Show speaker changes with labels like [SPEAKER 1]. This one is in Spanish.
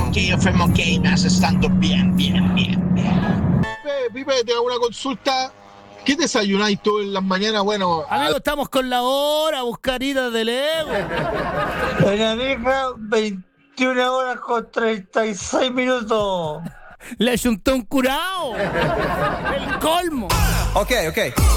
[SPEAKER 1] que yo enfermo que me hace estando bien.
[SPEAKER 2] Pipe, te hago una consulta. ¿Qué desayunáis tú en las mañanas? Bueno,
[SPEAKER 3] Amigo, estamos con la hora, buscaritas del ego.
[SPEAKER 4] Doña Vieja, 21 horas con 36 minutos.
[SPEAKER 3] Le ayuntó un curao. El colmo.
[SPEAKER 5] Ok.